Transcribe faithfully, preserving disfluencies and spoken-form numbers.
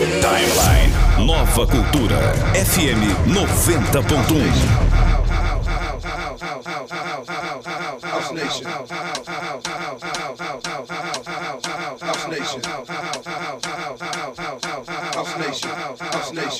Timeline Nova Cultura F M noventa ponto um. House Nation. House Nation. House Nation. House Nation.